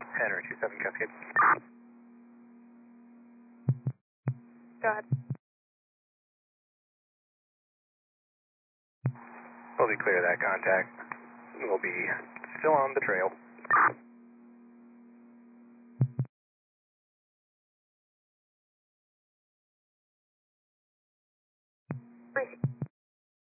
Henry 27 Cascade. Go ahead. We'll be clear of that contact. We'll be still on the trail. Receive.